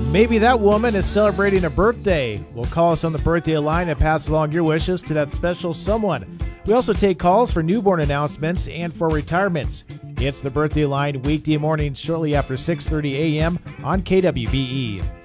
Maybe that woman is celebrating a birthday. Well, call us on the birthday line and pass along your wishes to that special someone. We also take calls for newborn announcements and for retirements. It's the birthday line weekday mornings shortly after 6:30 a.m. on KWBE.